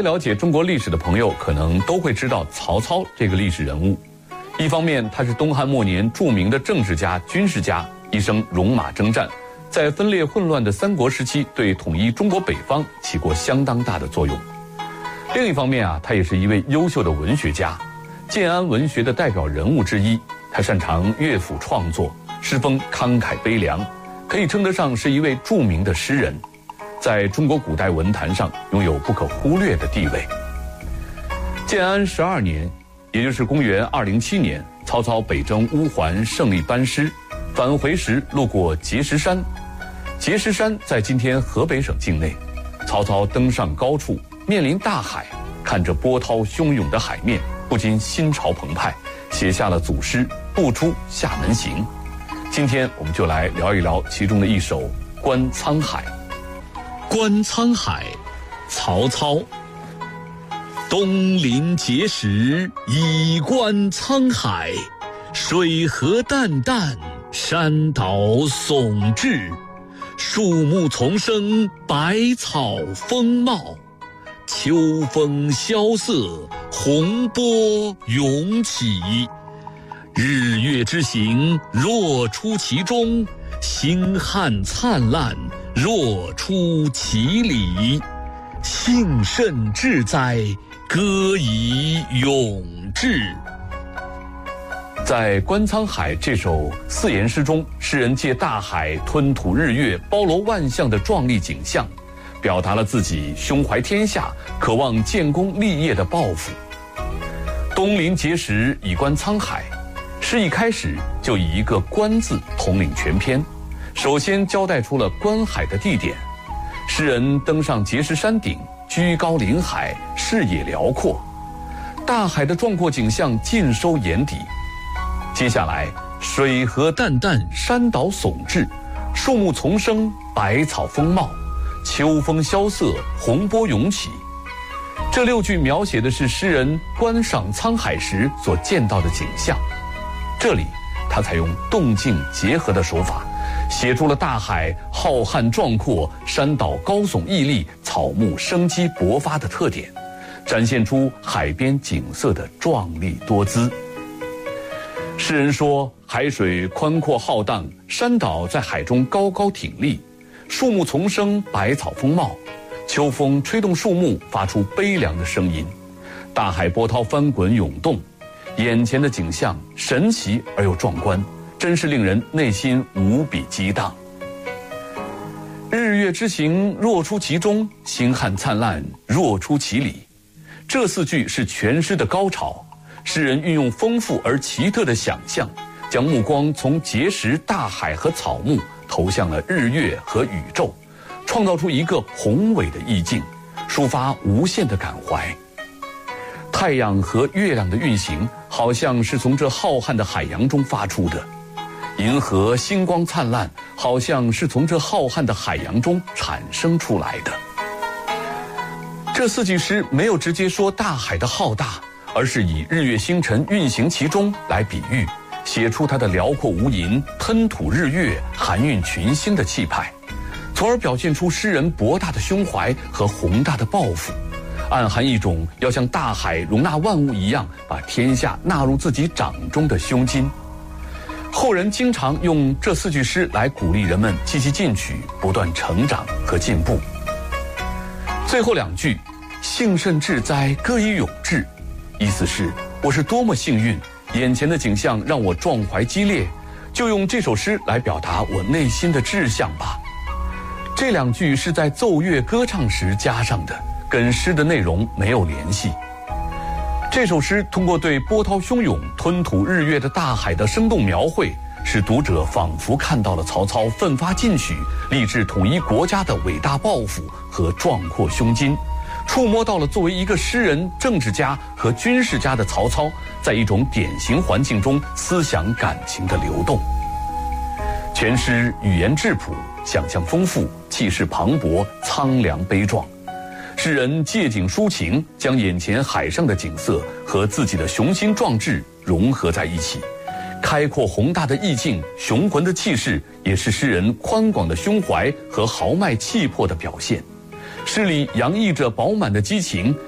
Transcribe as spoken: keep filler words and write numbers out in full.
微了解中国历史的朋友，可能都会知道曹操这个历史人物。一方面，他是东汉末年著名的政治家、军事家，一生戎马征战，在分裂混乱的三国时期，对统一中国北方起过相当大的作用。另一方面啊，他也是一位优秀的文学家，建安文学的代表人物之一。他擅长乐府创作，诗风慷慨悲凉，可以称得上是一位著名的诗人，在中国古代文坛上拥有不可忽略的地位。建安十二年，也就是公元二零七年，曹操北征乌桓，胜利班师，返回时路过碣石山。碣石山在今天河北省境内。曹操登上高处，面临大海，看着波涛汹涌的海面，不禁心潮澎湃，写下了组诗《不出厦门行》。今天我们就来聊一聊其中的一首《观沧海》。 观沧海，曹操。东临碣石，以观沧海。水河淡淡，山岛竦峙。树木丛生，百草丰茂。秋风萧瑟，洪波涌起。日月之行，若出其中；星汉灿烂，若出其里。幸甚至哉，歌以咏志。 在《观沧海》这首四言诗中，诗人借大海吞吐日月、包罗万象的壮丽景象，表达了自己胸怀天下、渴望建功立业的抱负。东临碣石，以观沧海。诗一开始就以一个“观”字统领全篇，首先交代出了观海的地点。诗人登上碣石山顶，居高临海，视野辽阔，大海的壮阔景象尽收眼底。接下来，水河淡淡，山岛竦峙，树木丛生，百草丰茂，秋风萧瑟，洪波涌起。这六句描写的是诗人观赏沧海时所见到的景象。这里，他采用动静结合的手法，写出了大海浩瀚壮阔，山岛高耸屹立，草木生机勃发的特点，展现出海边景色的壮丽多姿。诗人说，海水宽阔浩荡，山岛在海中高高挺立，树木丛生，百草丰茂，秋风吹动树木，发出悲凉的声音，大海波涛翻滚涌动，眼前的景象神奇而又壮观，真是令人内心无比激荡。日月之行，若出其中；星汉灿烂，若出其里。这四句是全诗的高潮。诗人运用丰富而奇特的想象，将目光从碣石、大海和草木投向了日月和宇宙，创造出一个宏伟的意境，抒发无限的感怀。太阳和月亮的运行，好像是从这浩瀚的海洋中发出的；银河星光灿烂，好像是从这浩瀚的海洋中产生出来的。这四句诗没有直接说大海的浩大，而是以日月星辰运行其中来比喻，写出它的辽阔无垠、吞吐日月、含蕴群星的气派，从而表现出诗人博大的胸怀和宏大的抱负，暗含一种要像大海容纳万物一样，把天下纳入自己掌中的胸襟。后人经常用这四句诗来鼓励人们积极进取，不断成长和进步。最后两句，幸甚至哉，歌以咏志，意思是我是多么幸运，眼前的景象让我壮怀激烈，就用这首诗来表达我内心的志向吧。这两句是在奏乐歌唱时加上的，跟诗的内容没有联系。这首诗通过对波涛汹涌、吞吐日月的大海的生动描绘，使读者仿佛看到了曹操奋发进取、立志统一国家的伟大抱负和壮阔胸襟，触摸到了作为一个诗人、政治家和军事家的曹操，在一种典型环境中思想感情的流动。全诗语言质朴，想象丰富，气势磅礴，苍凉悲壮。诗人借景抒情，将眼前海上的景色和自己的雄心壮志融合在一起。开阔宏大的意境，雄浑的气势，也是诗人宽广的胸怀和豪迈气魄的表现。诗里洋溢着饱满的激情，